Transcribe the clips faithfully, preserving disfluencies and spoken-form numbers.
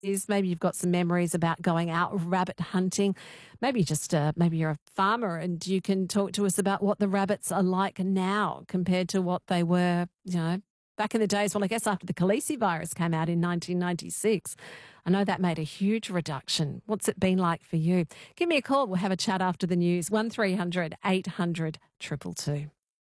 is. Maybe you've got some memories about going out rabbit hunting. Maybe just uh, maybe you're a farmer and you can talk to us about what the rabbits are like now compared to what they were, you know, back in the days. Well, I guess after the Khaleesi virus came out in nineteen ninety-six. I know that made a huge reduction. What's it been like for you? Give me a call. We'll have a chat after the news. one three hundred eight hundred two two two.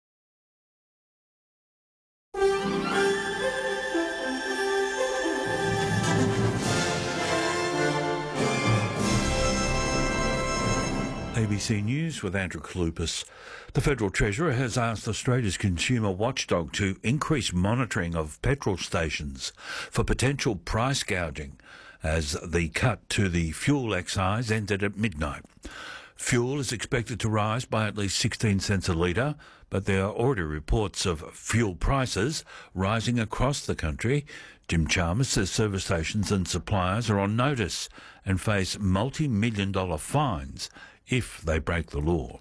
A B C News with Andrew Kalupas. The Federal Treasurer has asked Australia's consumer watchdog to increase monitoring of petrol stations for potential price gouging as the cut to the fuel excise ended at midnight. Fuel is expected to rise by at least sixteen cents a litre, but there are already reports of fuel prices rising across the country. Jim Chalmers says service stations and suppliers are on notice and face multi-million dollar fines if they break the law.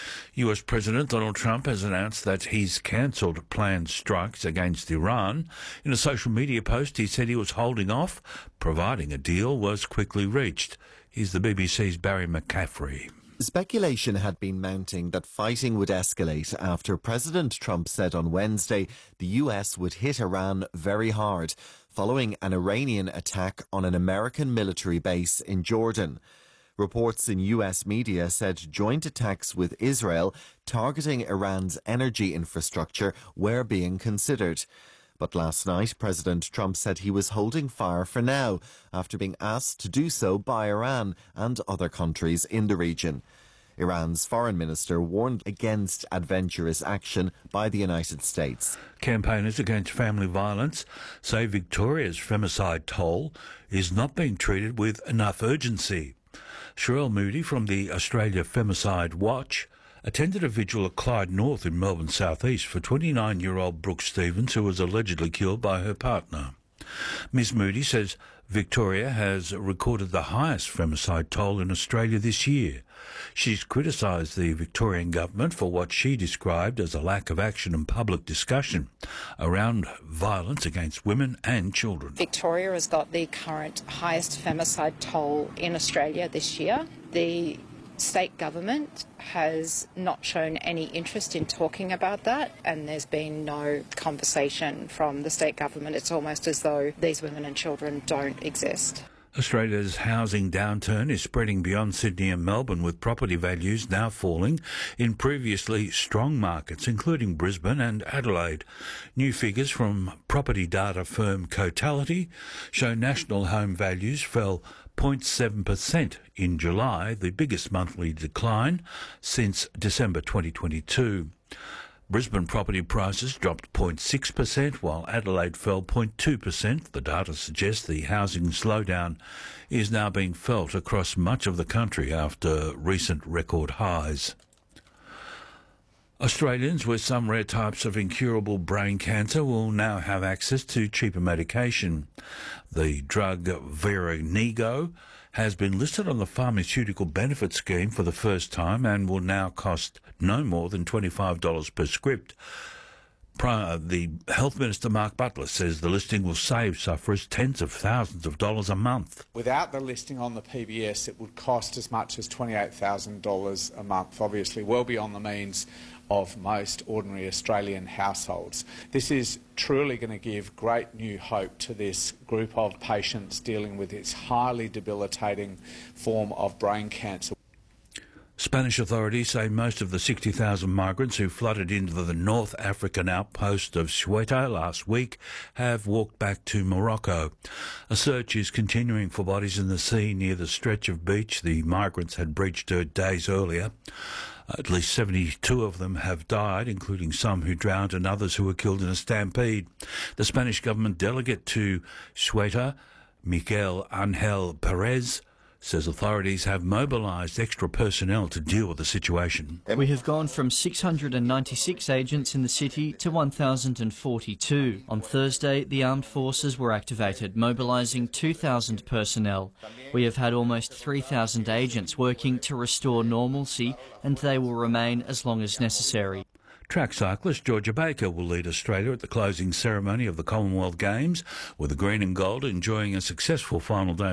U S President Donald Trump has announced that he's cancelled planned strikes against Iran. In a social media post, he said he was holding off, providing a deal was quickly reached. Here's the B B C's Barry McCaffrey. Speculation had been mounting that fighting would escalate after President Trump said on Wednesday the U S would hit Iran very hard following an Iranian attack on an American military base in Jordan. Reports in U S media said joint attacks with Israel targeting Iran's energy infrastructure were being considered. But last night, President Trump said he was holding fire for now after being asked to do so by Iran and other countries in the region. Iran's foreign minister warned against adventurous action by the United States. Campaigners against family violence say Victoria's femicide toll is not being treated with enough urgency. Sherelle Moody from the Australia Femicide Watch attended a vigil at Clyde North in Melbourne South East for twenty-nine-year-old Brooke Stevens, who was allegedly killed by her partner. Miz Moody says Victoria has recorded the highest femicide toll in Australia this year. She's criticised the Victorian government for what she described as a lack of action and public discussion around violence against women and children. Victoria has got the current highest femicide toll in Australia this year. The state government has not shown any interest in talking about that, and there's been no conversation from the state government. It's almost as though these women and children don't exist. Australia's housing downturn is spreading beyond Sydney and Melbourne, with property values now falling in previously strong markets, including Brisbane and Adelaide. New figures from property data firm Cotality show national home values fell zero point seven percent in July, the biggest monthly decline since December twenty twenty-two. Brisbane property prices dropped zero point six percent, while Adelaide fell zero point two percent. The data suggests the housing slowdown is now being felt across much of the country after recent record highs. Australians with some rare types of incurable brain cancer will now have access to cheaper medication. The drug Veronigo has been listed on the Pharmaceutical Benefit Scheme for the first time and will now cost no more than twenty-five dollars per script. The Health Minister, Mark Butler, says the listing will save sufferers tens of thousands of dollars a month. Without the listing on the P B S, it would cost as much as twenty-eight thousand dollars a month, obviously well beyond the means of most ordinary Australian households. This is truly going to give great new hope to this group of patients dealing with this highly debilitating form of brain cancer. Spanish authorities say most of the sixty thousand migrants who flooded into the North African outpost of Ceuta last week have walked back to Morocco. A search is continuing for bodies in the sea near the stretch of beach the migrants had breached days earlier. At least seventy-two of them have died, including some who drowned and others who were killed in a stampede. The Spanish government delegate to Ceuta, Miguel Angel Perez, says authorities have mobilised extra personnel to deal with the situation. We have gone from six hundred ninety-six agents in the city to one thousand forty-two. On Thursday, the armed forces were activated, mobilising two thousand personnel. We have had almost three thousand agents working to restore normalcy, and they will remain as long as necessary. Track cyclist Georgia Baker will lead Australia at the closing ceremony of the Commonwealth Games, with the green and gold enjoying a successful final day